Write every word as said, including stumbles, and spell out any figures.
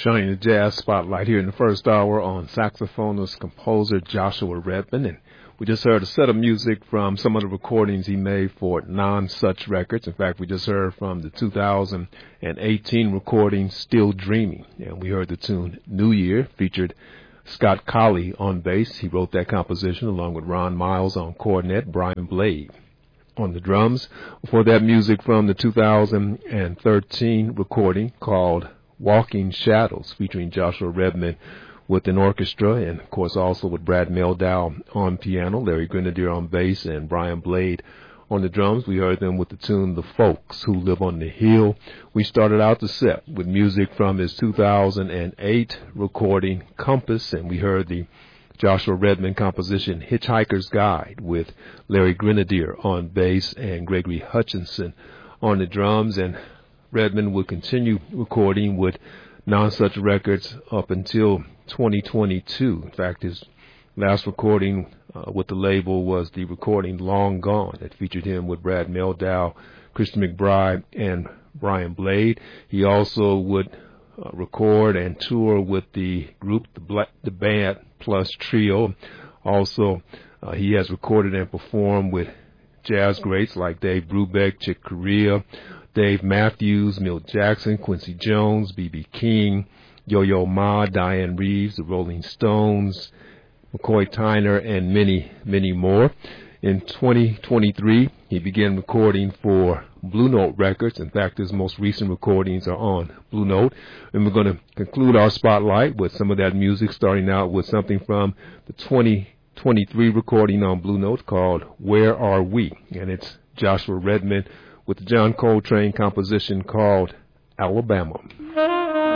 Shining the Jazz Spotlight here in the first hour on saxophonist, composer Joshua Redman. And we just heard a set of music from some of the recordings he made for Non-Such Records. In fact, we just heard from the two thousand eighteen recording Still Dreaming. And we heard the tune New Year, featured Scott Colley on bass. He wrote that composition along with Ron Miles on cornet, Brian Blade on the drums. Before that, music from the two thousand thirteen recording called Walking Shadows, featuring Joshua Redman with an orchestra, and of course also with Brad Mehldau on piano, Larry Grenadier on bass, and Brian Blade on the drums. We heard them with the tune The Folks Who Live on the Hill. We started out the set with music from his two thousand eight recording Compass, and we heard the Joshua Redman composition Hitchhiker's Guide with Larry Grenadier on bass and Gregory Hutchinson on the drums. And Redman would continue recording with Non-Such Records up until twenty twenty-two. In fact, his last recording uh, with the label was the recording Long Gone that featured him with Brad Mehldau, Christian McBride, and Brian Blade. He also would uh, record and tour with the group, the, Black, the Band Plus Trio. Also, uh, he has recorded and performed with jazz greats like Dave Brubeck, Chick Corea, Dave Matthews, Milt Jackson, Quincy Jones, B B King, Yo-Yo Ma, Diane Reeves, the Rolling Stones, McCoy Tyner, and many, many more. In twenty twenty-three, he began recording for Blue Note Records. In fact, his most recent recordings are on Blue Note. And we're going to conclude our spotlight with some of that music, starting out with something from the twenty twenty-three recording on Blue Note called Where Are We? And it's Joshua Redman with the John Coltrane composition called Alabama.